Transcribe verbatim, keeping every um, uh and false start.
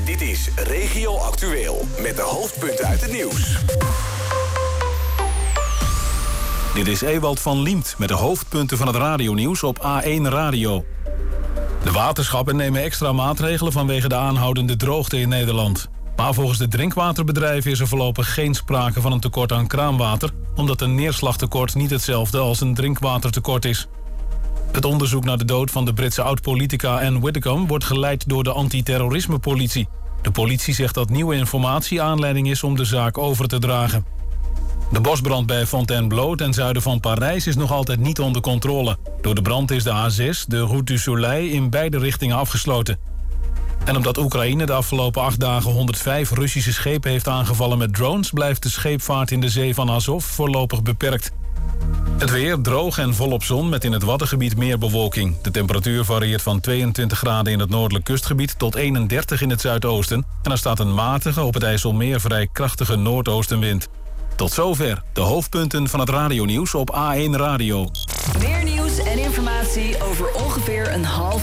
Dit is Regio Actueel met de hoofdpunten uit het nieuws. Dit is Ewald van Liemt met de hoofdpunten van het radionieuws op A één Radio. De waterschappen nemen extra maatregelen vanwege de aanhoudende droogte in Nederland. Maar volgens de drinkwaterbedrijven is er voorlopig geen sprake van een tekort aan kraanwater, omdat een neerslagtekort niet hetzelfde als een drinkwatertekort is. Het onderzoek naar de dood van de Britse oud-politica Anne Widdecombe wordt geleid door de antiterrorismepolitie. De politie zegt dat nieuwe informatie aanleiding is om de zaak over te dragen. De bosbrand bij Fontainebleau ten zuiden van Parijs is nog altijd niet onder controle. Door de brand is de A zes, de Route du Soleil, in beide richtingen afgesloten. En omdat Oekraïne de afgelopen acht dagen honderdvijf Russische schepen heeft aangevallen met drones, blijft de scheepvaart in de zee van Azov voorlopig beperkt. Het weer droog en volop zon met in het Waddengebied meer bewolking. De temperatuur varieert van tweeëntwintig graden in het noordelijk kustgebied tot eenendertig in het zuidoosten. En er staat een matige, op het IJsselmeer vrij krachtige noordoostenwind. Tot zover de hoofdpunten van het radionieuws op A één Radio. Meer nieuws en informatie over ongeveer een half